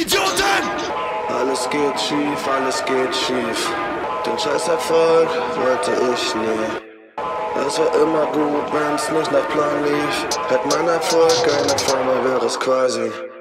Idioten! Alles geht schief, alles geht schief. Den scheiß Erfolg wollte ich nie. Es war immer gut, wenn's nicht nach Plan lief. Hätt mein Erfolg eine Firma, wäre es quasi.